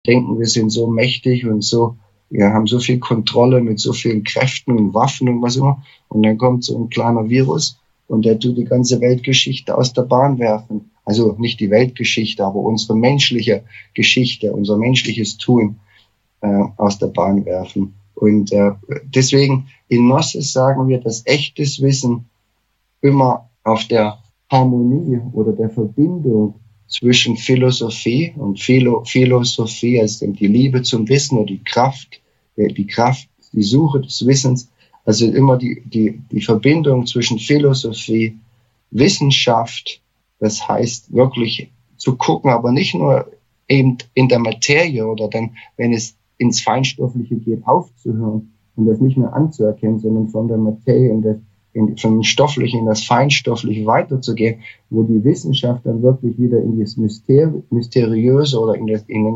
denken, wir sind so mächtig und so, wir haben so viel Kontrolle mit so vielen Kräften und Waffen und was immer. Und dann kommt so ein kleiner Virus und der tut die ganze Weltgeschichte aus der Bahn werfen. Also nicht die Weltgeschichte, aber unsere menschliche Geschichte, unser menschliches Tun aus der Bahn werfen. Und deswegen in Gnosis sagen wir, dass echtes Wissen immer auf der Harmonie oder der Verbindung zwischen Philosophie und Philosophie, also die Liebe zum Wissen oder die Kraft, die Suche des Wissens, also immer die Verbindung zwischen Philosophie, Wissenschaft, das heißt wirklich zu gucken, aber nicht nur eben in der Materie oder dann, wenn es ins Feinstoffliche geht, aufzuhören und das nicht mehr anzuerkennen, sondern von der Materie vom Stofflichen in das Feinstoffliche weiterzugehen, wo die Wissenschaft dann wirklich wieder in das Mysteriöse oder in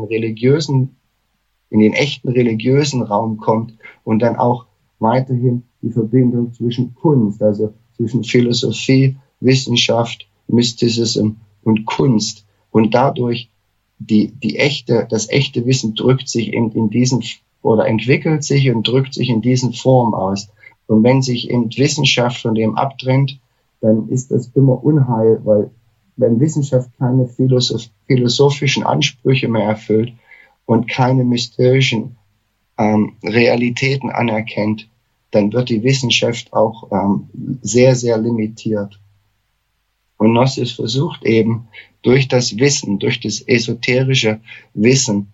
den echten religiösen Raum kommt und dann auch weiterhin die Verbindung zwischen Kunst, also zwischen Philosophie, Wissenschaft, Mystizism und Kunst. Und dadurch das echte Wissen drückt sich eben in diesen oder entwickelt sich und drückt sich in diesen Formen aus. Und wenn sich eben Wissenschaft von dem abtrennt, dann ist das immer Unheil, weil wenn Wissenschaft keine philosophischen Ansprüche mehr erfüllt und keine mysterischen Realitäten anerkennt, dann wird die Wissenschaft auch sehr, sehr limitiert. Und Gnosis versucht eben durch das Wissen, durch das esoterische Wissen,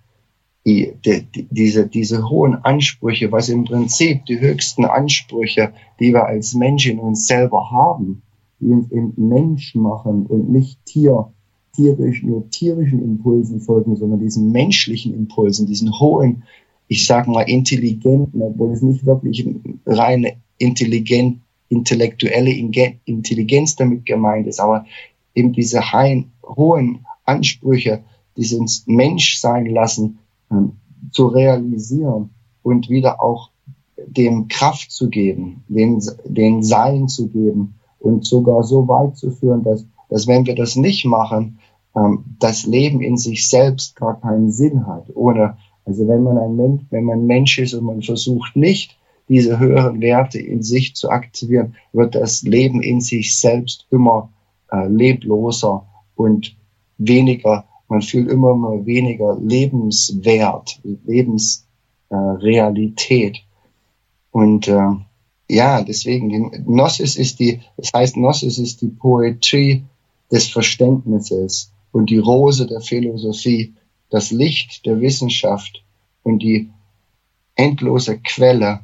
diese hohen Ansprüche, was im Prinzip die höchsten Ansprüche, die wir als Mensch in uns selber haben, die uns eben Mensch machen und nicht nur tierischen Impulsen folgen, sondern diesen menschlichen Impulsen, diesen hohen, ich sage mal intelligenten, obwohl es nicht wirklich reine intellektuelle Intelligenz damit gemeint ist, aber eben diese hohen Ansprüche, die uns Mensch sein lassen, zu realisieren und wieder auch dem Kraft zu geben, den Sein zu geben und sogar so weit zu führen, dass wenn wir das nicht machen, das Leben in sich selbst gar keinen Sinn hat. Also wenn man Mensch ist und man versucht nicht, diese höheren Werte in sich zu aktivieren, wird das Leben in sich selbst immer lebloser und weniger. Man fühlt immer weniger Lebenswert, Lebensrealität. Und deswegen, Gnosis ist die Poetrie des Verständnisses und die Rose der Philosophie, das Licht der Wissenschaft und die endlose Quelle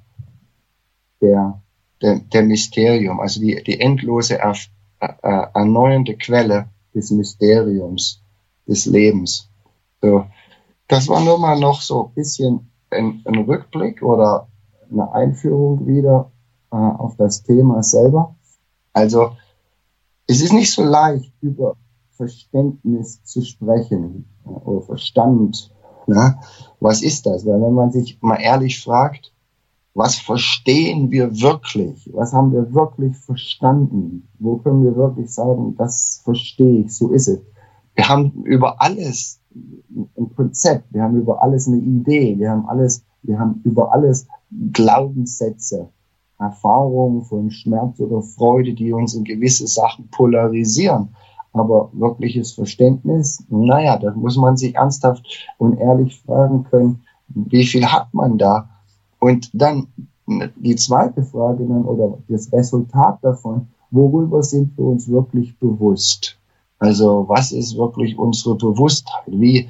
der Mysterium, also die endlose erneuernde Quelle des Mysteriums des Lebens. So, das war nur mal noch so ein bisschen ein Rückblick oder eine Einführung wieder auf das Thema selber. Also es ist nicht so leicht, über Verständnis zu sprechen oder Verstand. Na? Was ist das? Weil wenn man sich mal ehrlich fragt, was verstehen wir wirklich? Was haben wir wirklich verstanden? Wo können wir wirklich sagen, das verstehe ich, so ist es? Wir haben über alles ein Konzept, wir haben über alles eine Idee, wir haben über alles Glaubenssätze, Erfahrungen von Schmerz oder Freude, die uns in gewisse Sachen polarisieren. Aber wirkliches Verständnis, da muss man sich ernsthaft und ehrlich fragen können, wie viel hat man da? Und dann die zweite Frage oder das Resultat davon, worüber sind wir uns wirklich bewusst? Also was ist wirklich unsere Bewusstheit?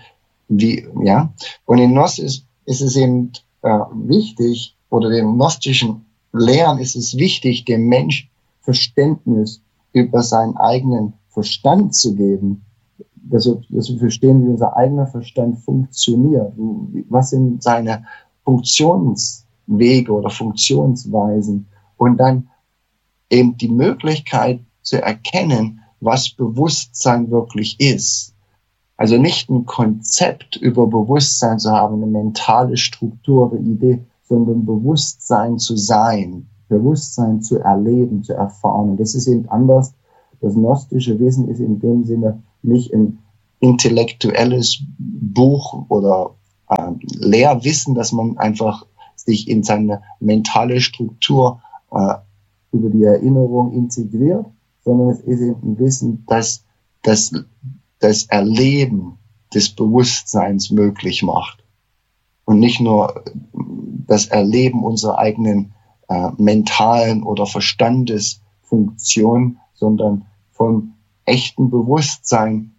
Und in Gnosis ist es eben wichtig, oder dem gnostischen Lehren ist es wichtig, dem Mensch Verständnis über seinen eigenen Verstand zu geben, dass wir verstehen, wie unser eigener Verstand funktioniert, was sind seine Funktionswege oder Funktionsweisen und dann eben die Möglichkeit zu erkennen, was Bewusstsein wirklich ist. Also nicht ein Konzept über Bewusstsein zu haben, eine mentale Struktur oder Idee, sondern Bewusstsein zu sein, Bewusstsein zu erleben, zu erfahren. Und das ist eben anders. Das gnostische Wissen ist in dem Sinne nicht ein intellektuelles Buch oder Lehrwissen, dass man einfach sich in seine mentale Struktur über die Erinnerung integriert, sondern es ist eben ein Wissen, das das Erleben des Bewusstseins möglich macht. Und nicht nur das Erleben unserer eigenen mentalen oder Verstandesfunktion, sondern vom echten Bewusstsein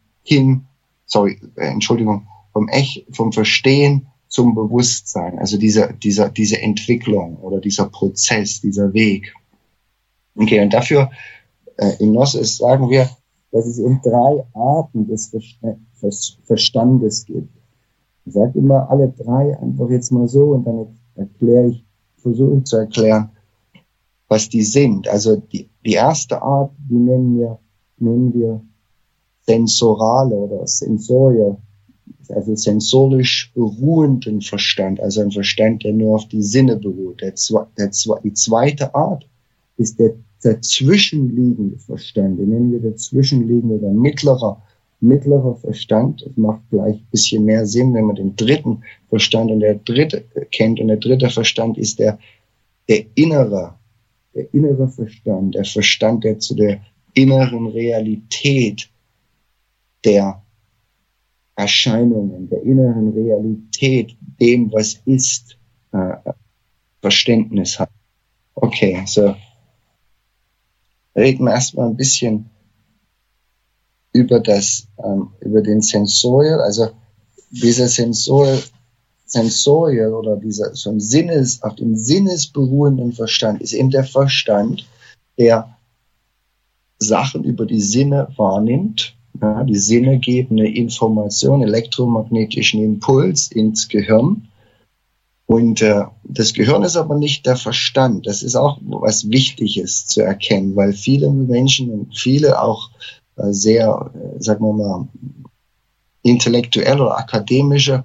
vom Verstehen zum Bewusstsein. Also diese Entwicklung oder dieser Prozess, dieser Weg. Okay, und dafür in Gnosis sagen wir, dass es eben 3 Arten des Verstandes gibt. Ich sage immer alle 3 einfach jetzt mal so und dann versuche ich zu erklären, was die sind. Also die erste Art, die nennen wir sensorale oder Sensorial, also sensorisch beruhenden Verstand, also ein Verstand, der nur auf die Sinne beruht. Die zweite Art ist der dazwischenliegende Verstand, den nennen wir dazwischenliegende oder mittlerer Verstand. Das macht vielleicht ein bisschen mehr Sinn, wenn man den dritten Verstand und der dritte kennt. Und der dritte Verstand ist der innere Verstand, der Verstand, der zu der inneren Realität der Erscheinungen, der inneren Realität, dem, was ist, Verständnis hat. Okay, so reden wir erstmal ein bisschen über den Sensorial, also dieser Sensorial oder dieser so auf dem Sinnes beruhenden Verstand ist eben der Verstand, der Sachen über die Sinne wahrnimmt. Ja, die Sinne geben eine Information, elektromagnetischen Impuls ins Gehirn. Und das Gehirn ist aber nicht der Verstand. Das ist auch was Wichtiges zu erkennen, weil viele Menschen und viele auch sehr, sagen wir mal, intellektuelle oder akademische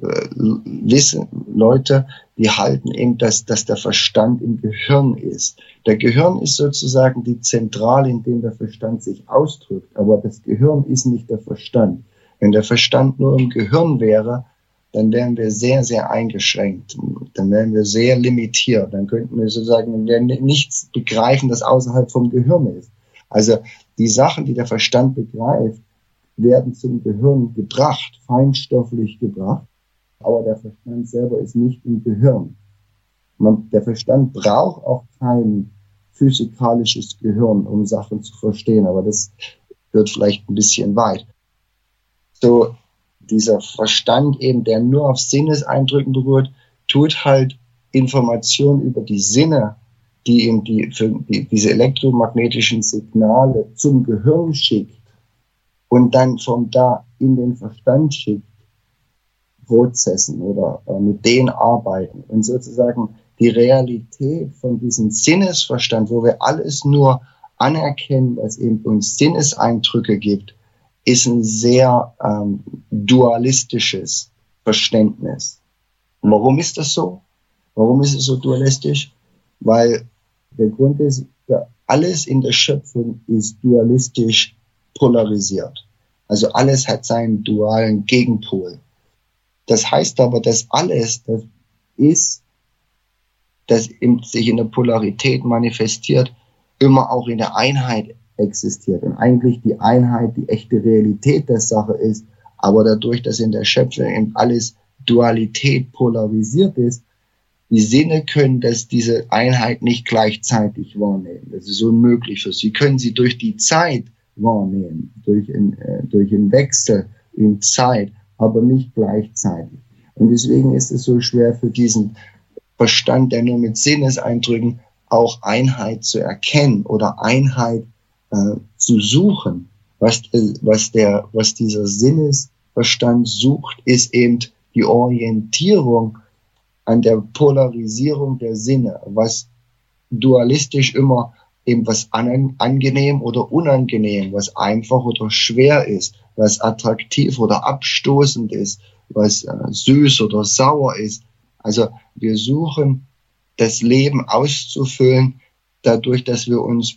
Leute, die halten eben, dass der Verstand im Gehirn ist. Der Gehirn ist sozusagen die Zentrale, in der der Verstand sich ausdrückt, aber das Gehirn ist nicht der Verstand. Wenn der Verstand nur im Gehirn wäre, dann wären wir sehr, sehr eingeschränkt. Dann wären wir sehr limitiert. Dann könnten wir sozusagen nichts begreifen, das außerhalb vom Gehirn ist. Also die Sachen, die der Verstand begreift, werden zum Gehirn gebracht, feinstofflich gebracht, aber der Verstand selber ist nicht im Gehirn. Der Verstand braucht auch kein physikalisches Gehirn, um Sachen zu verstehen, aber das wird vielleicht ein bisschen weit. So, dieser Verstand eben, der nur auf Sinneseindrücken beruht, tut halt Informationen über die Sinne, die eben diese elektromagnetischen Signale zum Gehirn schickt und dann von da in den Verstand schickt, Prozessen oder mit denen arbeiten und sozusagen die Realität von diesem Sinnesverstand, wo wir alles nur anerkennen, was eben uns Sinneseindrücke gibt, ist ein sehr dualistisches Verständnis. Und warum ist das so? Warum ist es so dualistisch? Weil der Grund ist, alles in der Schöpfung ist dualistisch polarisiert. Also alles hat seinen dualen Gegenpol. Das heißt aber, dass alles, das sich in der Polarität manifestiert, immer auch in der Einheit existiert. Und eigentlich die Einheit die echte Realität der Sache ist, aber dadurch, dass in der Schöpfung eben alles Dualität polarisiert ist, die Sinne können diese Einheit nicht gleichzeitig wahrnehmen. Das ist unmöglich für sie. Können sie durch die Zeit wahrnehmen, durch einen Wechsel in Zeit, aber nicht gleichzeitig. Und deswegen ist es so schwer für diesen Verstand, der nur mit Sinneseindrücken auch Einheit zu erkennen oder Einheit zu suchen. Was dieser Sinnesverstand sucht, ist eben die Orientierung an der Polarisierung der Sinne, was dualistisch immer eben was angenehm oder unangenehm, was einfach oder schwer ist, was attraktiv oder abstoßend ist, was süß oder sauer ist. Also wir suchen, das Leben auszufüllen, dadurch, dass wir uns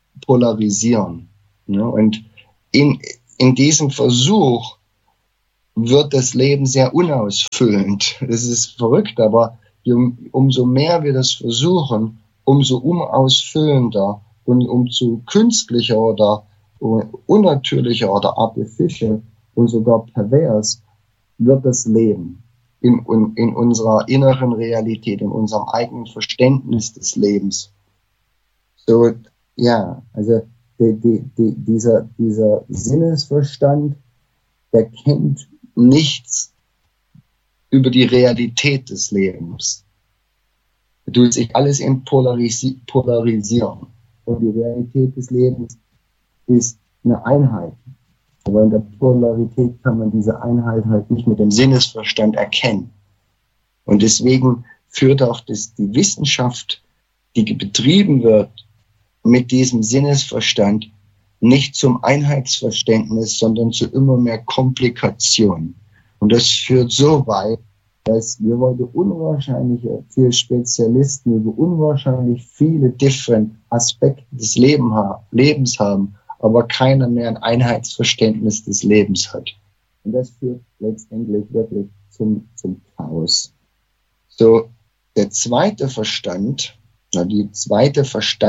polarisieren. Ja, und in diesem Versuch wird das Leben sehr unausfüllend. Das ist verrückt, aber umso mehr wir das versuchen, umso unausfüllender und umso künstlicher oder unnatürlicher oder artificial und sogar pervers wird das Leben in unserer inneren Realität, in unserem eigenen Verständnis des Lebens. So, ja, also dieser Sinnesverstand, der kennt nichts über die Realität des Lebens. Er tut sich alles in polarisieren. Und die Realität des Lebens ist eine Einheit. Aber in der Polarität kann man diese Einheit halt nicht mit dem Sinnesverstand erkennen. Und deswegen führt auch die Wissenschaft, die betrieben wird mit diesem Sinnesverstand, nicht zum Einheitsverständnis, sondern zu immer mehr Komplikationen. Und das führt so weit, dass wir heute unwahrscheinlich viele Spezialisten über unwahrscheinlich viele different Aspekte des Lebens haben, aber keiner mehr ein Einheitsverständnis des Lebens hat. Und das führt letztendlich wirklich zum Chaos. So, der zweite Verstand, die zweite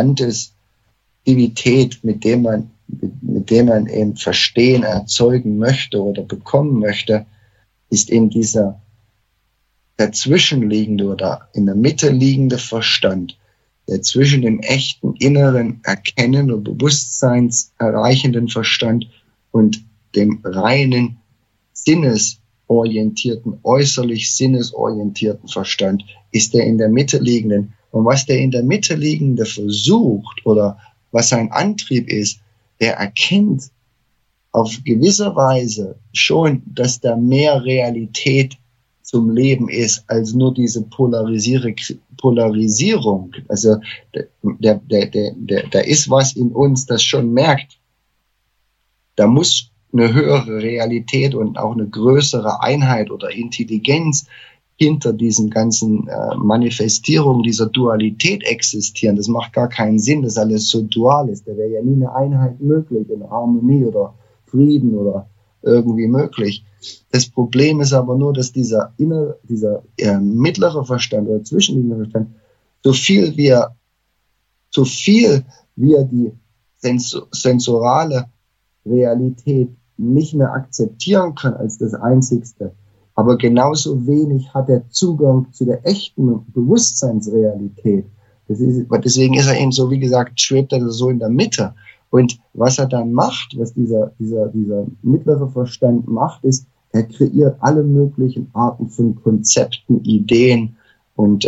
Verstandesaktivität, mit dem man eben Verstehen erzeugen möchte oder bekommen möchte, ist eben dieser dazwischenliegende oder in der Mitte liegende Verstand, der zwischen dem echten inneren Erkennen und Bewusstseinserreichenden Verstand und dem reinen sinnesorientierten, äußerlich sinnesorientierten Verstand ist der in der Mitte liegenden. Und was der in der Mitte liegende versucht oder was sein Antrieb ist, der erkennt auf gewisse Weise schon, dass da mehr Realität zum Leben ist, als nur diese Polarisierung. Also da ist was in uns, das schon merkt, da muss eine höhere Realität und auch eine größere Einheit oder Intelligenz hinter diesen ganzen Manifestierungen dieser Dualität existieren. Das macht gar keinen Sinn, dass alles so dual ist. Da wäre ja nie eine Einheit möglich, eine Harmonie oder Frieden oder irgendwie möglich. Das Problem ist aber nur, dass dieser mittlere Verstand oder zwischenliegende Verstand, so viel wir die sensorale Realität nicht mehr akzeptieren kann als das Einzigste, aber genauso wenig hat er Zugang zu der echten Bewusstseinsrealität. Deswegen ist er eben so, wie gesagt, schwebt er so in der Mitte. Und was er dann macht, was dieser mittlere Verstand macht, ist, er kreiert alle möglichen Arten von Konzepten, Ideen und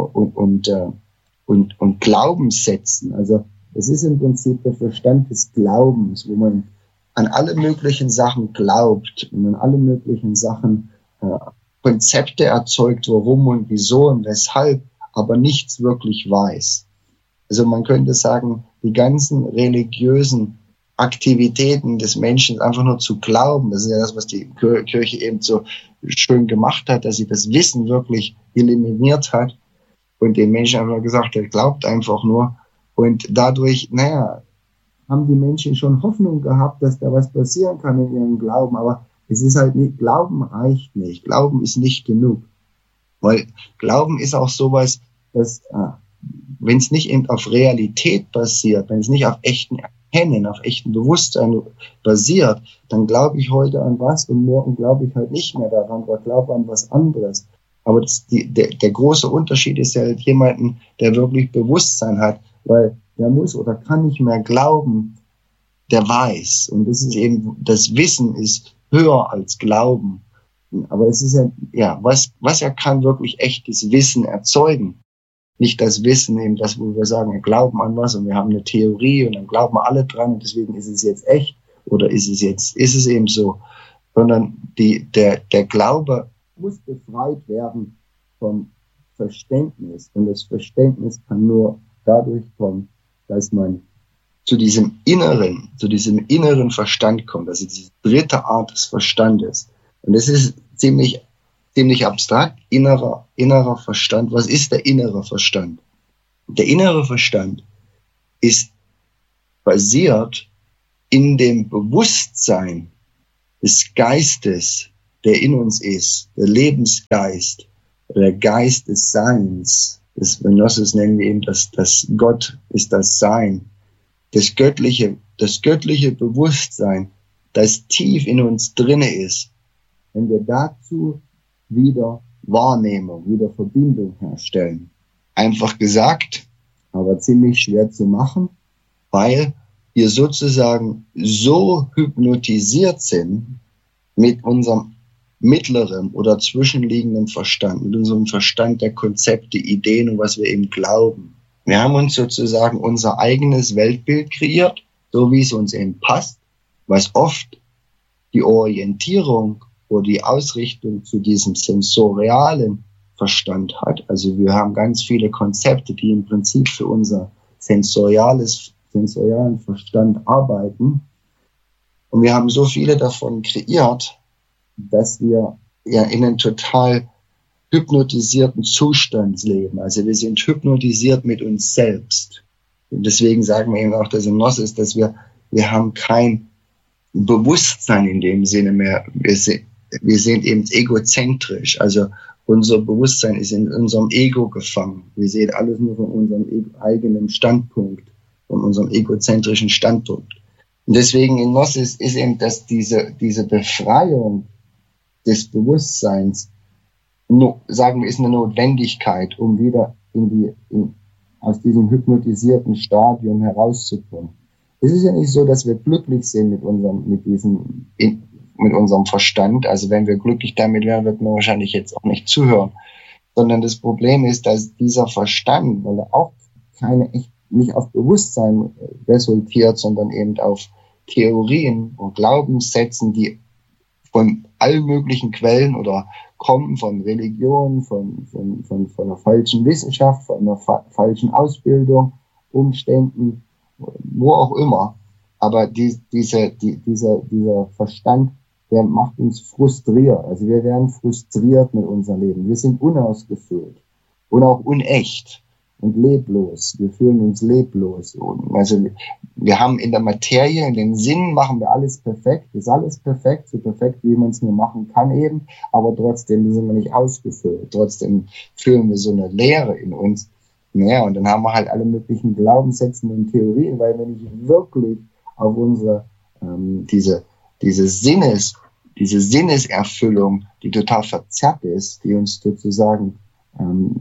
Glaubenssätzen. Also es ist im Prinzip der Verstand des Glaubens, wo man an alle möglichen Sachen glaubt und an alle möglichen Sachen Konzepte erzeugt, warum und wieso und weshalb, aber nichts wirklich weiß. Also man könnte sagen, die ganzen religiösen Aktivitäten des Menschen einfach nur zu glauben, das ist ja das, was die Kirche eben so schön gemacht hat, dass sie das Wissen wirklich eliminiert hat und den Menschen einfach gesagt hat, glaubt einfach nur. Und dadurch, haben die Menschen schon Hoffnung gehabt, dass da was passieren kann in ihrem Glauben, aber es ist halt nicht, Glauben reicht nicht, Glauben ist nicht genug. Weil Glauben ist auch sowas, dass wenn es nicht eben auf Realität basiert, wenn es nicht auf echten Erkennen, auf echten Bewusstsein basiert, dann glaube ich heute an was und morgen glaube ich halt nicht mehr daran oder glaube an was anderes. Aber der große Unterschied ist ja halt jemanden, der wirklich Bewusstsein hat, weil der muss oder kann nicht mehr glauben, der weiß. Und das ist eben, das Wissen ist höher als Glauben. Aber es ist was er kann wirklich echtes Wissen erzeugen. Nicht das Wissen, eben das, wo wir sagen, wir glauben an was und wir haben eine Theorie und dann glauben wir alle dran und deswegen ist es jetzt echt oder ist es eben so. Sondern der Glaube muss befreit werden vom Verständnis. Und das Verständnis kann nur dadurch kommen, dass man zu diesem inneren Verstand kommt, also diese dritte Art des Verstandes. Und das ist ziemlich abstrakt, innerer Verstand. Was ist der innere Verstand? Der innere Verstand ist basiert in dem Bewusstsein des Geistes der in uns ist, der Lebensgeist, der Geist des Seins, das Gnosis nennen wir eben, das Gott ist das Sein, das göttliche Bewusstsein, das tief in uns drinne ist, wenn wir dazu wieder Wahrnehmung, wieder Verbindung herstellen. Einfach gesagt, aber ziemlich schwer zu machen, weil wir sozusagen so hypnotisiert sind mit unserem mittleren oder zwischenliegenden Verstand, mit unserem Verstand der Konzepte, Ideen und was wir eben glauben. Wir haben uns sozusagen unser eigenes Weltbild kreiert, so wie es uns eben passt, was oft die Orientierung oder die Ausrichtung zu diesem sensorialen Verstand hat. Also wir haben ganz viele Konzepte, die im Prinzip für unser sensorialen Verstand arbeiten. Und wir haben so viele davon kreiert, dass wir ja in einem total hypnotisierten Zustand leben. Also wir sind hypnotisiert mit uns selbst. Und deswegen sagen wir eben auch, dass im Gnosis, dass wir haben kein Bewusstsein in dem Sinne mehr. Wir sind eben egozentrisch. Also unser Bewusstsein ist in unserem Ego gefangen. Wir sehen alles nur von unserem eigenen Standpunkt, von unserem egozentrischen Standpunkt. Und deswegen in Gnosis ist eben, dass diese Befreiung des Bewusstseins, sagen wir, ist eine Notwendigkeit, um wieder aus diesem hypnotisierten Stadium herauszukommen. Es ist ja nicht so, dass wir glücklich sind mit unserem Verstand. Also wenn wir glücklich damit wären, wird man wahrscheinlich jetzt auch nicht zuhören. Sondern das Problem ist, dass dieser Verstand, weil er auch nicht auf Bewusstsein resultiert, sondern eben auf Theorien und Glaubenssätzen, die von allen möglichen Quellen oder kommen von Religion, von einer falschen Wissenschaft, von einer falschen Ausbildung, Umständen, wo auch immer. Aber dieser Verstand, der macht uns frustriert. Also wir werden frustriert mit unserem Leben. Wir sind unausgefüllt und auch unecht und leblos. Wir fühlen uns leblos. Also wir haben in der Materie, in den Sinnen machen wir alles perfekt. Ist alles perfekt, so perfekt, wie man es nur machen kann eben. Aber trotzdem sind wir nicht ausgefüllt. Trotzdem fühlen wir so eine Leere in uns. Naja, und dann haben wir halt alle möglichen Glaubenssätze und Theorien, weil wir nicht wirklich auf unsere, diese Sinneserfüllung, die total verzerrt ist, die uns sozusagen eine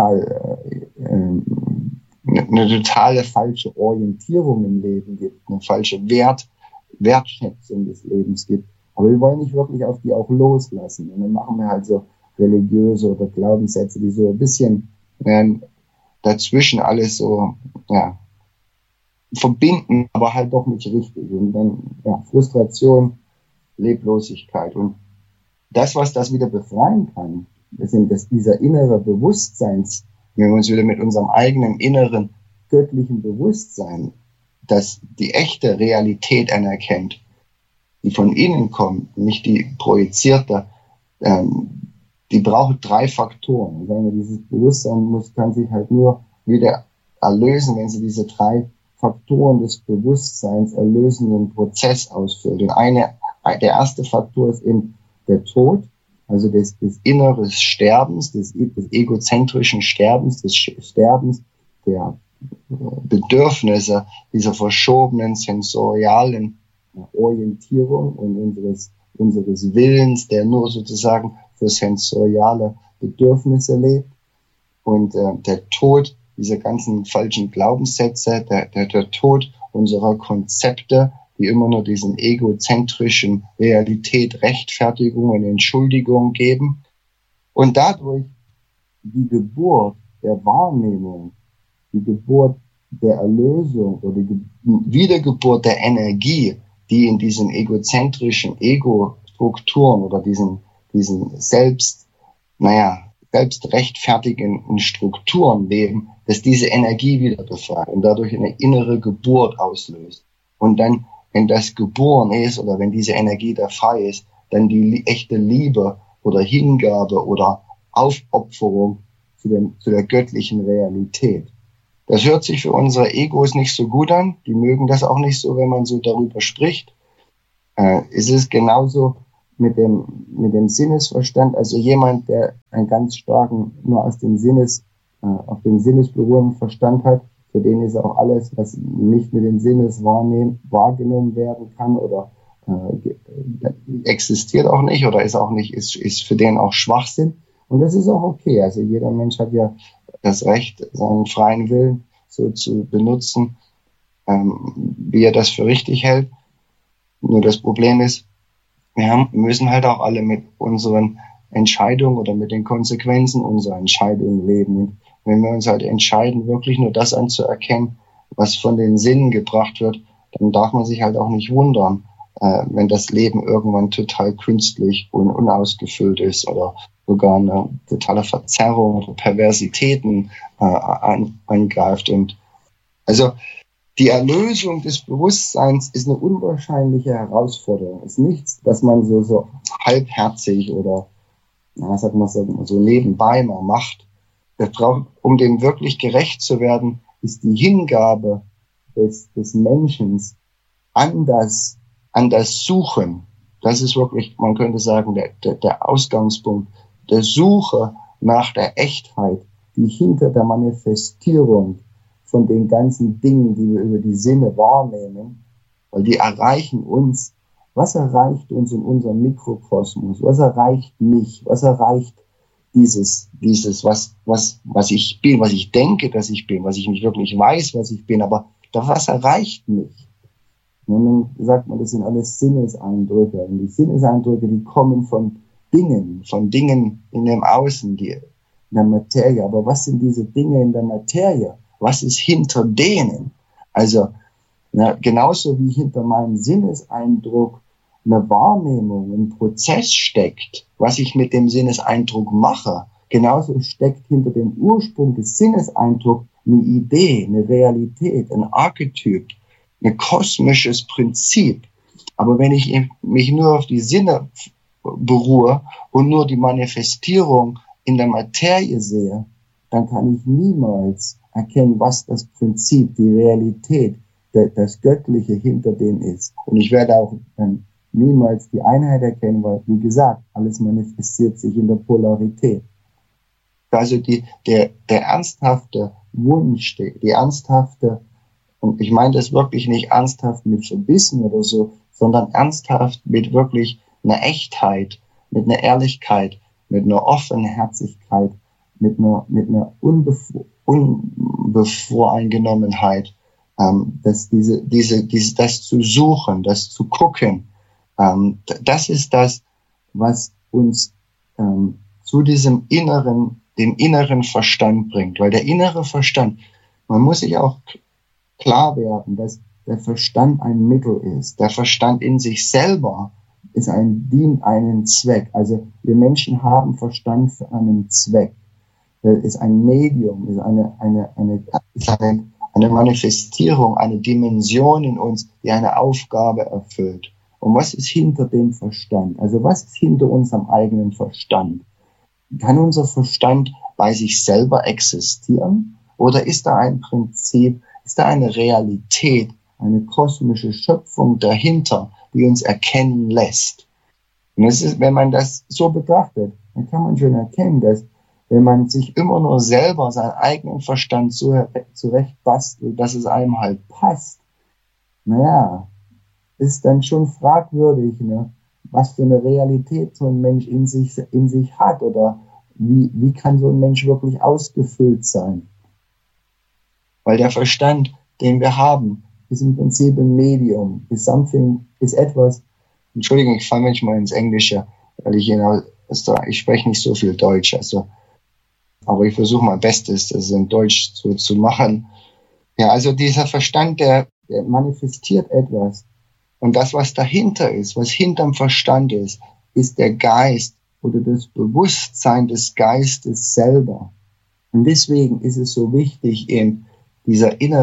totale falsche Orientierung im Leben gibt, eine falsche Wertschätzung des Lebens gibt. Aber wir wollen nicht wirklich auf die auch loslassen. Und dann machen wir halt so religiöse oder Glaubenssätze, die so ein bisschen dazwischen alles so verbinden, aber halt doch nicht richtig. Und dann Frustration, Leblosigkeit. Und das, was das wieder befreien kann, ist dieser innere Bewusstseins, wenn wir uns wieder mit unserem eigenen inneren göttlichen Bewusstsein, das die echte Realität anerkennt, die von innen kommt, nicht die projizierte, die braucht 3 Faktoren. Sagen wir, dieses Bewusstsein kann sich halt nur wieder erlösen, wenn sie diese 3 Faktoren des Bewusstseins erlösenden Prozess ausführt. Und der erste Faktor ist eben der Tod, also des inneren Sterbens, des egozentrischen Sterbens, des Sterbens der Bedürfnisse, dieser verschobenen sensorialen Orientierung und unseres Willens, der nur sozusagen für sensoriale Bedürfnisse lebt. Und der Tod dieser ganzen falschen Glaubenssätze, der Tod unserer Konzepte, die immer nur diesen egozentrischen Realität Rechtfertigung und Entschuldigung geben. Und dadurch die Geburt der Wahrnehmung, die Geburt der Erlösung oder die Wiedergeburt der Energie, die in diesen egozentrischen Ego-Strukturen oder diesen selbstrechtfertigenden Strukturen leben, dass diese Energie wieder befreit und dadurch eine innere Geburt auslöst. Und dann, wenn das geboren ist oder wenn diese Energie da frei ist, dann die echte Liebe oder Hingabe oder Aufopferung zu der göttlichen Realität. Das hört sich für unsere Egos nicht so gut an. Die mögen das auch nicht so, wenn man so darüber spricht. Es ist genauso mit dem Sinnesverstand, also jemand, der einen ganz starken, nur aus dem auf den Sinnes beruhenden Verstand hat, für den ist auch alles, was nicht mit dem Sinnes wahrgenommen werden kann oder existiert auch nicht oder ist für den auch Schwachsinn. Und das ist auch okay. Also jeder Mensch hat ja das Recht, seinen freien Willen so zu benutzen, wie er das für richtig hält. Nur das Problem ist, wir müssen halt auch alle mit unseren Entscheidungen oder mit den Konsequenzen unserer Entscheidungen leben. Und wenn wir uns halt entscheiden, wirklich nur das anzuerkennen, was von den Sinnen gebracht wird, dann darf man sich halt auch nicht wundern, wenn das Leben irgendwann total künstlich und unausgefüllt ist oder sogar eine totale Verzerrung oder Perversitäten angreift. Und also die Erlösung des Bewusstseins ist eine unwahrscheinliche Herausforderung. Ist nichts, dass man so halbherzig oder so nebenbei mal macht. Um dem wirklich gerecht zu werden, ist die Hingabe des Menschen an das Suchen. Das ist wirklich, man könnte sagen, der Ausgangspunkt der Suche nach der Echtheit, die hinter der Manifestierung von den ganzen Dingen, die wir über die Sinne wahrnehmen, weil die erreichen uns. Was erreicht uns in unserem Mikrokosmos? Was erreicht mich? Was erreicht dieses, was ich bin, was ich denke, dass ich bin, was ich nicht wirklich weiß, was ich bin, aber was erreicht mich? Und dann sagt man, das sind alles Sinneseindrücke. Und die Sinneseindrücke, die kommen von Dingen in dem Außen, in der Materie. Aber was sind diese Dinge in der Materie? Was ist hinter denen? Also, genauso wie hinter meinem Sinneseindruck eine Wahrnehmung, ein Prozess steckt, was ich mit dem Sinneseindruck mache, genauso steckt hinter dem Ursprung des Sinneseindrucks eine Idee, eine Realität, ein Archetyp, ein kosmisches Prinzip. Aber wenn ich mich nur auf die Sinne beruhe und nur die Manifestierung in der Materie sehe, dann kann ich niemals erkennen, was das Prinzip, die Realität, das Göttliche hinter dem ist. Und ich werde auch dann niemals die Einheit erkennen, weil, wie gesagt, alles manifestiert sich in der Polarität. Also der ernsthafte Wunsch, die ernsthafte, und ich meine das wirklich nicht ernsthaft mit Verbissen oder so, sondern ernsthaft mit wirklich einer Echtheit, mit einer Ehrlichkeit, mit einer Offenherzigkeit, mit einer Unbevoreingenommenheit, das zu suchen, das zu gucken, das ist das, was uns zu dem inneren Verstand bringt. Weil der innere Verstand, man muss sich auch klar werden, dass der Verstand ein Mittel ist. Der Verstand in sich selber dient einen Zweck. Also wir Menschen haben Verstand für einen Zweck. Ist ein Medium, ist eine Manifestierung, eine Dimension in uns, die eine Aufgabe erfüllt. Und was ist hinter dem Verstand? Also was ist hinter unserem eigenen Verstand? Kann unser Verstand bei sich selber existieren? Oder ist da ein Prinzip, ist da eine Realität, eine kosmische Schöpfung dahinter, die uns erkennen lässt? Und das ist, wenn man das so betrachtet, dann kann man schon erkennen, dass wenn man sich immer nur selber seinen eigenen Verstand so zurechtbastelt, dass es einem halt passt, ist dann schon fragwürdig, was für eine Realität so ein Mensch in sich hat oder wie kann so ein Mensch wirklich ausgefüllt sein. Weil der Verstand, den wir haben, ist im Prinzip ein Medium, ist etwas, Entschuldigung, ich falle manchmal ins Englische, weil ich spreche nicht so viel Deutsch, aber ich versuche mein Bestes, das in Deutsch so zu machen. Ja, also dieser Verstand, der manifestiert etwas. Und das, was dahinter ist, was hinterm Verstand ist der Geist oder das Bewusstsein des Geistes selber. Und deswegen ist es so wichtig, eben die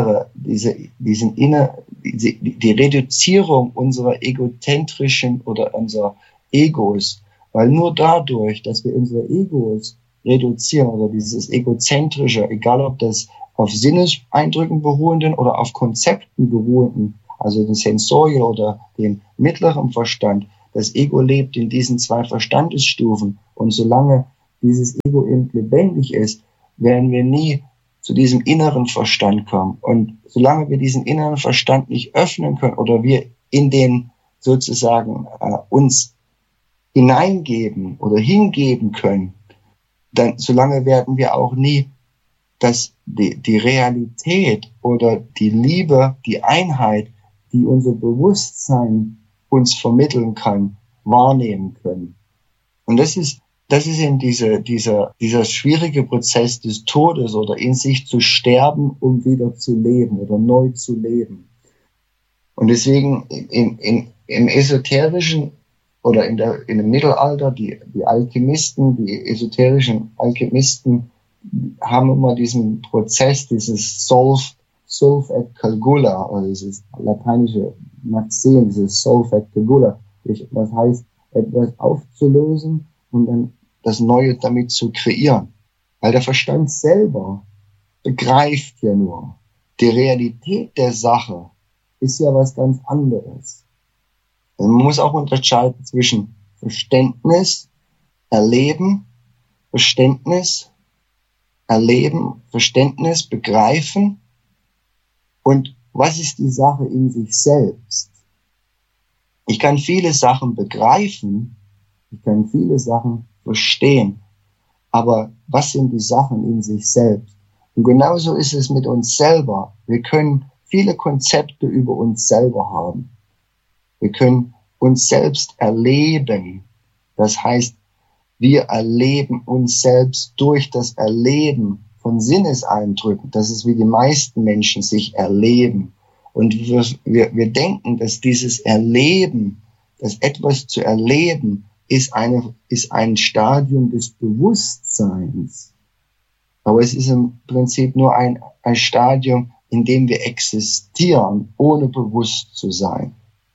Reduzierung unserer egozentrischen oder unserer Egos. Weil nur dadurch, dass wir unsere Egos reduzieren oder dieses egozentrische, egal ob das auf Sinneseindrücken beruhenden oder auf Konzepten beruhenden, also den Sensorial oder den mittleren Verstand, das Ego lebt in diesen 2 Verstandesstufen. Und solange dieses Ego eben lebendig ist, werden wir nie zu diesem inneren Verstand kommen. Und solange wir diesen inneren Verstand nicht öffnen können oder wir in den sozusagen uns hineingeben oder hingeben können, dann solange werden wir auch nie die Realität oder die Liebe, die Einheit, die unser Bewusstsein uns vermitteln kann, wahrnehmen können. Und das ist eben dieser schwierige Prozess des Todes oder in sich zu sterben, um wieder zu leben oder neu zu leben. Und deswegen im Esoterischen oder in dem Mittelalter, die Alchemisten, die esoterischen Alchemisten haben immer diesen Prozess, dieses Solve et calcula, oder dieses lateinische Maxim, dieses Solve et calcula, das heißt, etwas aufzulösen und dann das Neue damit zu kreieren. Weil der Verstand selber begreift ja nur. Die Realität der Sache ist ja was ganz anderes. Man muss auch unterscheiden zwischen Verständnis, Erleben, Verständnis, Begreifen und was ist die Sache in sich selbst. Ich kann viele Sachen begreifen, ich kann viele Sachen verstehen, aber was sind die Sachen in sich selbst? Und genauso ist es mit uns selber. Wir können viele Konzepte über uns selber haben. Wir können uns selbst erleben. Das heißt, wir erleben uns selbst durch das Erleben von Sinneseindrücken. Das ist, wie die meisten Menschen sich erleben. Und wir denken, dass dieses Erleben, dass etwas zu erleben, ist ein Stadium des Bewusstseins. Aber es ist im Prinzip nur ein Stadium, in dem wir existieren, ohne bewusst zu sein.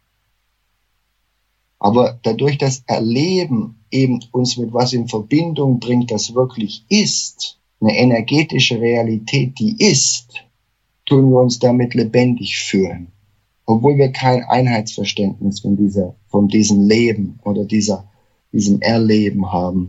Aber dadurch das Erleben eben uns mit was in Verbindung bringt, das wirklich ist, eine energetische Realität, die ist, tun wir uns damit lebendig fühlen. Obwohl wir kein Einheitsverständnis von diesem Leben oder diesem Erleben haben.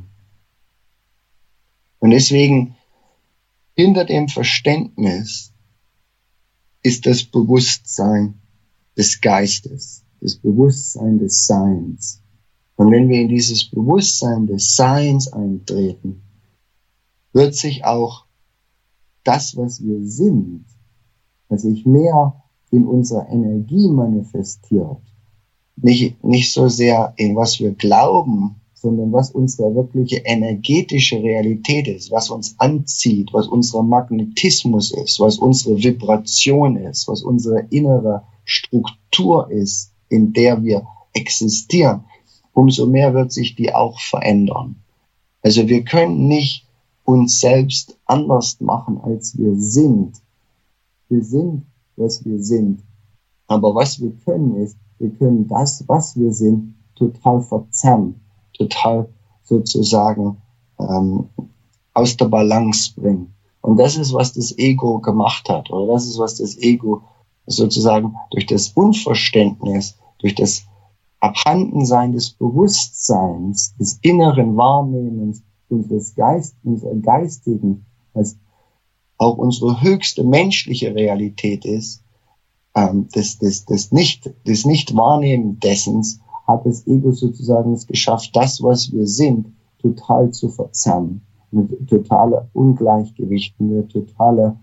Und deswegen, hinter dem Verständnis ist das Bewusstsein des Geistes, das Bewusstsein des Seins. Und wenn wir in dieses Bewusstsein des Seins eintreten, wird sich auch das, was wir sind, was sich mehr in unserer Energie manifestiert, nicht so sehr in was wir glauben, sondern was unsere wirkliche energetische Realität ist, was uns anzieht, was unser Magnetismus ist, was unsere Vibration ist, was unsere innere Struktur ist, in der wir existieren, umso mehr wird sich die auch verändern. Also wir können nicht uns selbst anders machen, als wir sind. Wir sind, was wir sind. Aber was wir können ist, wir können das, was wir sind, total verzerren, total sozusagen aus der Balance bringen. Und das ist, was das Ego gemacht hat. Oder das ist, was das Ego sozusagen durch das Unverständnis, durch das Abhandensein des Bewusstseins, des inneren Wahrnehmens, unserer Geistigen, was auch unsere höchste menschliche Realität ist, des Nicht-Wahrnehmen dessens, hat das Ego sozusagen es geschafft, das, was wir sind, total zu verzerren. Eine totale Ungleichgewicht, eine totale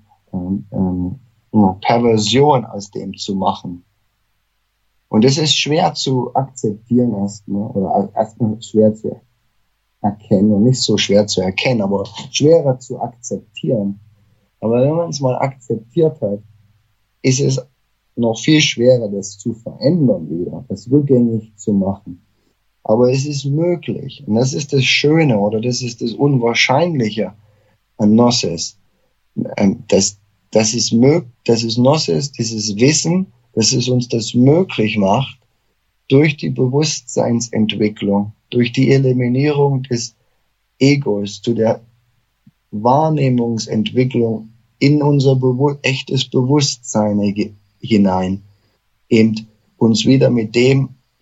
Perversion aus dem zu machen. Und es ist schwer zu akzeptieren erstmal, oder erstmal schwer zu erkennen, und nicht so schwer zu erkennen, aber schwerer zu akzeptieren. Aber wenn man es mal akzeptiert hat, ist es noch viel schwerer, das zu verändern wieder, das rückgängig zu machen. Aber es ist möglich. Und das ist das Schöne oder das ist das Unwahrscheinliche an Gnosis. Das ist Gnosis, dieses Wissen, dass es uns das möglich macht, durch die Bewusstseinsentwicklung, durch die Eliminierung des Egos zu der Wahrnehmungsentwicklung in unser echtes Bewusstsein hinein, eben uns wieder mit dem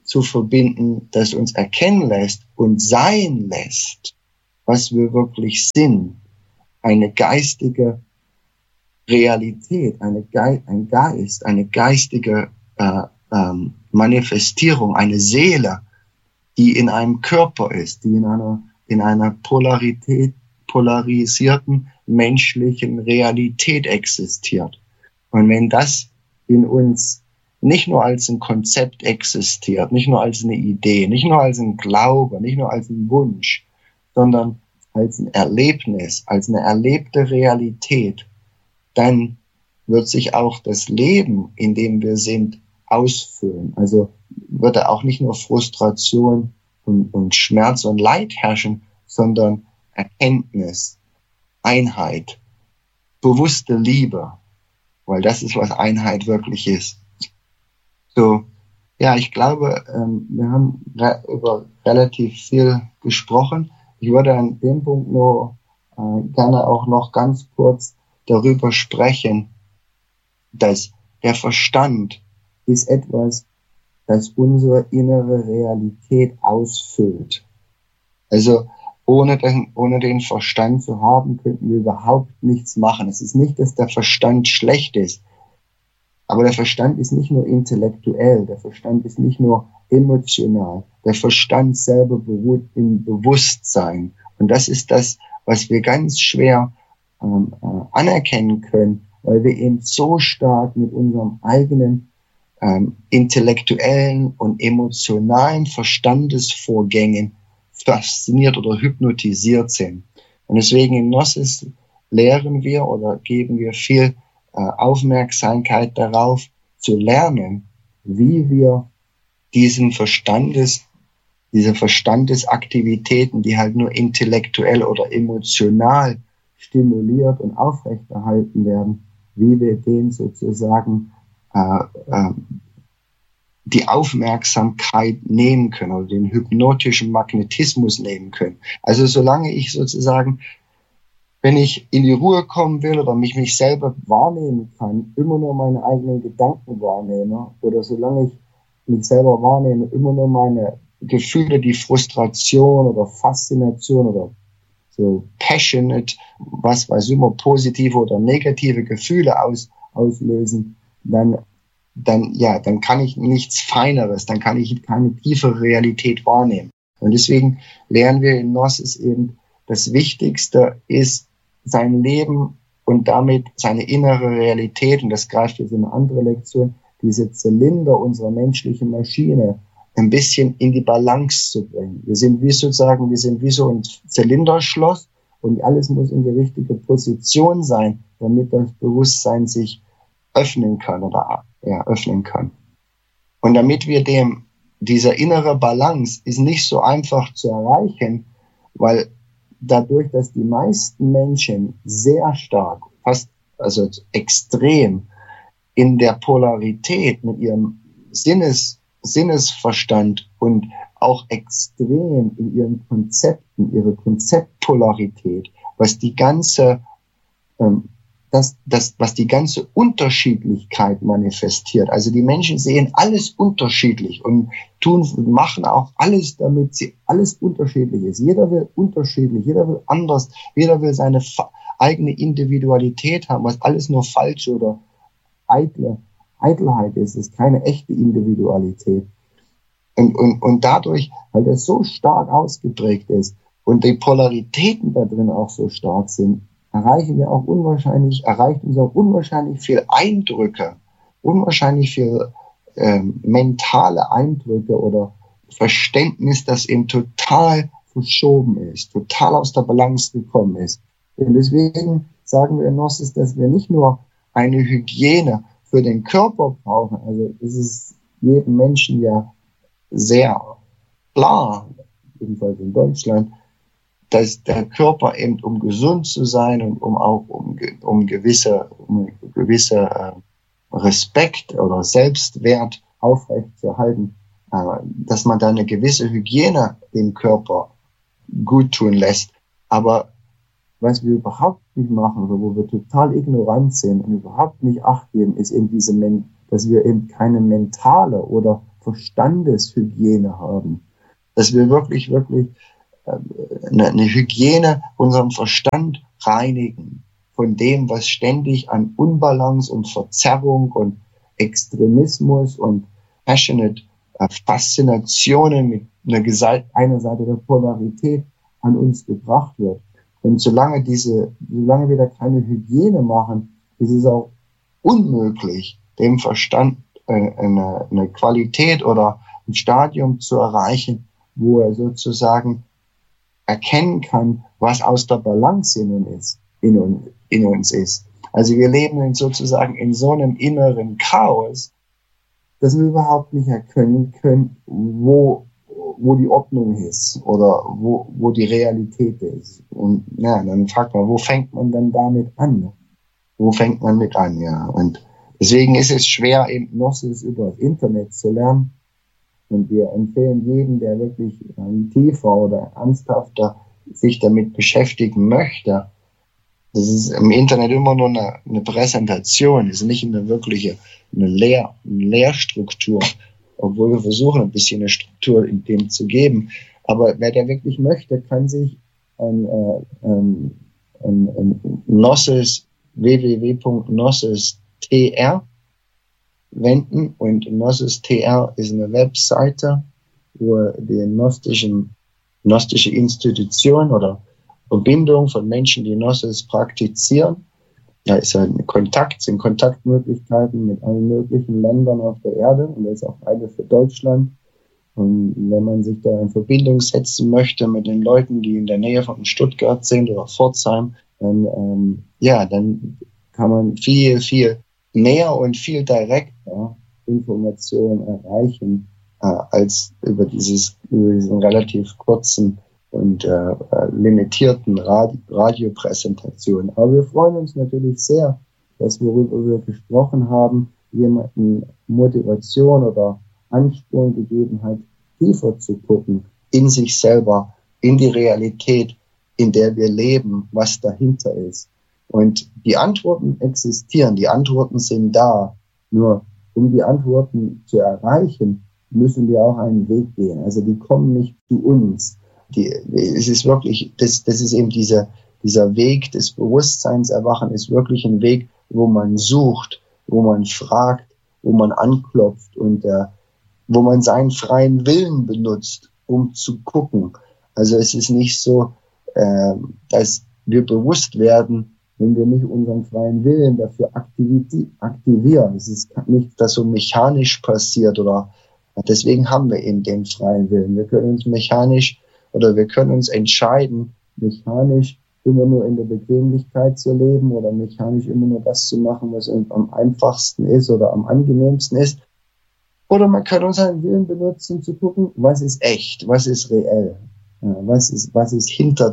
zu verbinden, das uns erkennen lässt und sein lässt, was wir wirklich sind. Eine geistige Realität, ein Geist, eine geistige Manifestierung, eine Seele, die in einem Körper ist, die in einer polarisierten menschlichen Realität existiert. Und wenn das in uns nicht nur als ein Konzept existiert, nicht nur als eine Idee, nicht nur als ein Glaube, nicht nur als ein Wunsch, sondern als ein Erlebnis, als eine erlebte Realität, dann wird sich auch das Leben, in dem wir sind, ausfüllen. Also wird da auch nicht nur Frustration und Schmerz und Leid herrschen, sondern Erkenntnis, Einheit, bewusste Liebe, weil das ist, was Einheit wirklich ist. So, ja, ich glaube, wir haben über relativ viel gesprochen. Ich würde an dem Punkt nur gerne auch noch ganz kurz darüber sprechen, dass der Verstand ist etwas, das unsere innere Realität ausfüllt. Also ohne den Verstand zu haben, könnten wir überhaupt nichts machen. Es ist nicht, dass der Verstand schlecht ist, aber der Verstand ist nicht nur intellektuell, der Verstand ist nicht nur emotional. Der Verstand selber beruht im Bewusstsein. Und das ist das, was wir ganz schwer anerkennen können, weil wir eben so stark mit unserem eigenen intellektuellen und emotionalen Verstandesvorgängen fasziniert oder hypnotisiert sind. Und deswegen in Gnosis lehren wir oder geben wir viel Aufmerksamkeit darauf, zu lernen, wie wir diese Verstandesaktivitäten, die halt nur intellektuell oder emotional stimuliert und aufrechterhalten werden, wie wir denen sozusagen die Aufmerksamkeit nehmen können oder den hypnotischen Magnetismus nehmen können. Also solange ich sozusagen, wenn ich in die Ruhe kommen will oder mich selber wahrnehmen kann, immer nur meine eigenen Gedanken wahrnehme oder solange ich mich selber wahrnehme, immer nur meine Gefühle, die Frustration oder Faszination oder so passionate, was immer positive oder negative Gefühle auslösen, dann kann ich nichts Feineres, dann kann ich keine tiefere Realität wahrnehmen. Und deswegen lernen wir in Gnosis eben, das Wichtigste ist, sein Leben und damit seine innere Realität, und das greift jetzt in eine andere Lektion, diese Zylinder unserer menschlichen Maschine ein bisschen in die Balance zu bringen. Wir sind wie so ein Zylinderschloss und alles muss in die richtige Position sein, damit das Bewusstsein sich öffnen kann. Und damit wir dieser innere Balance ist nicht so einfach zu erreichen, weil dadurch, dass die meisten Menschen sehr stark, also extrem in der Polarität mit ihrem Sinnesverstand und auch extrem in ihren Konzepten, ihre Konzeptpolarität, was die ganze Unterschiedlichkeit manifestiert. Also die Menschen sehen alles unterschiedlich und machen auch alles, damit sie alles unterschiedlich ist. Jeder will unterschiedlich, jeder will anders, jeder will seine eigene Individualität haben, was alles nur falsch oder Eitelheit ist keine echte Individualität. Und dadurch, weil das so stark ausgeprägt ist und die Polaritäten da drin auch so stark sind, erreicht uns auch unwahrscheinlich viel Eindrücke, unwahrscheinlich viel mentale Eindrücke oder Verständnis, das eben total verschoben ist, total aus der Balance gekommen ist. Und deswegen sagen wir in Gnosis, dass wir nicht nur eine Hygiene für den Körper brauchen, also es ist jedem Menschen ja sehr klar, jedenfalls in Deutschland, dass der Körper eben, um gesund zu sein und um gewisse Respekt oder Selbstwert aufrechtzuerhalten, dass man da eine gewisse Hygiene dem Körper gut tun lässt. Aber was wir überhaupt nicht machen oder wo wir total ignorant sind und überhaupt nicht Acht geben, ist eben dass wir eben keine mentale oder Verstandeshygiene haben. Dass wir wirklich eine Hygiene, unseren Verstand reinigen von dem, was ständig an Unbalance und Verzerrung und Extremismus und passionate Faszinationen mit einer Seite der Polarität an uns gebracht wird. Und solange wir da keine Hygiene machen, ist es auch unmöglich, dem Verstand eine Qualität oder ein Stadium zu erreichen, wo er sozusagen erkennen kann, was aus der Balance in uns ist. Also wir leben sozusagen in so einem inneren Chaos, dass wir überhaupt nicht erkennen können, wo die Ordnung ist oder wo die Realität ist. Und ja, dann fragt man, wo fängt man dann damit an? Ja. Und deswegen ist es schwer, eben Gnosis über das Internet zu lernen. Und wir empfehlen jedem, der wirklich tiefer oder ernsthafter sich damit beschäftigen möchte. Das ist im Internet immer nur eine Präsentation, ist nicht eine wirkliche Lehrstruktur, obwohl wir versuchen, ein bisschen eine Struktur in dem zu geben. Aber wer der wirklich möchte, kann sich an Gnosis, www.gnosis.tr wenden. Und Gnosis.tr ist eine Webseite, wo die gnostische Institution oder Verbindung von Menschen, die Gnosis praktizieren. Da ist halt sind Kontaktmöglichkeiten mit allen möglichen Ländern auf der Erde, und da ist auch eine für Deutschland. Und wenn man sich da in Verbindung setzen möchte mit den Leuten, die in der Nähe von Stuttgart sind oder Pforzheim, dann kann man viel, viel mehr und viel direkter Informationen erreichen, als über diesen relativ kurzen und limitierten Radiopräsentation. Aber wir freuen uns natürlich sehr, dass worüber wir gesprochen haben, jemanden Motivation oder Ansporn gegeben hat, tiefer zu gucken, in sich selber, in die Realität, in der wir leben, was dahinter ist. Und die Antworten existieren, die Antworten sind da. Nur um die Antworten zu erreichen, müssen wir auch einen Weg gehen. Also die kommen nicht zu uns. Es ist wirklich, das ist eben dieser Weg des Bewusstseinserwachen ist wirklich ein Weg, wo man sucht, wo man fragt, wo man anklopft und wo man seinen freien Willen benutzt, um zu gucken. Also es ist nicht so, dass wir bewusst werden, wenn wir nicht unseren freien Willen dafür aktivieren. Es ist nicht, dass so mechanisch passiert, oder deswegen haben wir eben den freien Willen. Wir können uns entscheiden, mechanisch immer nur in der Bequemlichkeit zu leben oder mechanisch immer nur das zu machen, was am einfachsten ist oder am angenehmsten ist. Oder man kann unseren Willen benutzen, zu gucken, was ist echt, was ist reell, was ist hinter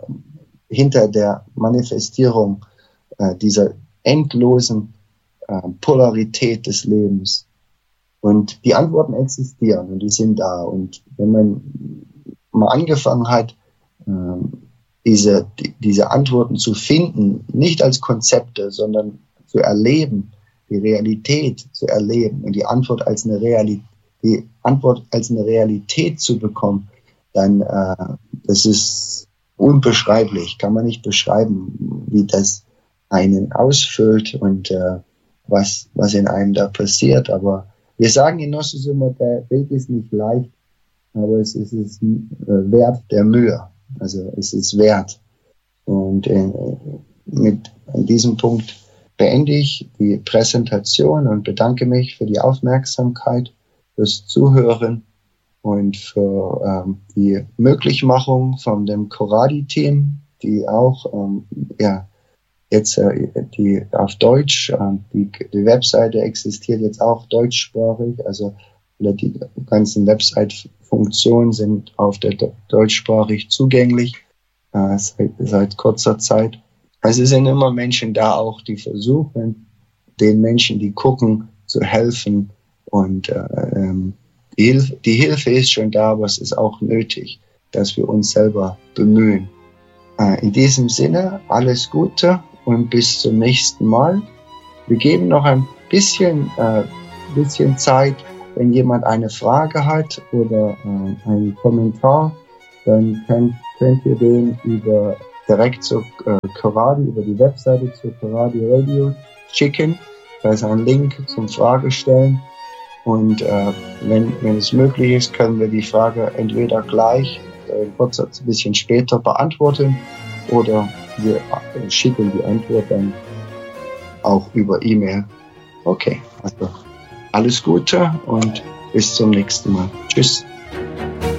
der Manifestierung dieser endlosen Polarität des Lebens. Und die Antworten existieren und die sind da. Und wenn man mal angefangen hat, diese Antworten zu finden, nicht als Konzepte, sondern zu erleben, die Realität zu erleben und die Antwort als eine Realität zu bekommen, dann das ist unbeschreiblich, kann man nicht beschreiben, wie das einen ausfüllt und was in einem da passiert. Aber wir sagen in Gnosis immer, der Weg ist nicht leicht, aber es ist wert der Mühe. Also es ist wert. Und an diesem Punkt beende ich die Präsentation und bedanke mich für die Aufmerksamkeit, fürs Zuhören und für die Möglichmachung von dem Coradi-Team, die auch jetzt die auf Deutsch, die Webseite existiert jetzt auch deutschsprachig, also die ganzen Website-Funktionen sind auf der deutschsprachig zugänglich seit kurzer Zeit. Also es sind immer Menschen da auch, die versuchen, den Menschen, die gucken, zu helfen. Und die Hilfe ist schon da, aber es ist auch nötig, dass wir uns selber bemühen. In diesem Sinne, alles Gute und bis zum nächsten Mal. Wir geben noch ein bisschen Zeit, wenn jemand eine Frage hat oder einen Kommentar, dann könnt ihr den direkt zur Karadi, über die Webseite zur Karadi Radio schicken. Da ist ein Link zum Fragestellen. Und wenn es möglich ist, können wir die Frage entweder gleich kurz ein bisschen später beantworten oder wir schicken die Antwort dann auch über E-Mail. Okay, also alles Gute und bis zum nächsten Mal. Tschüss.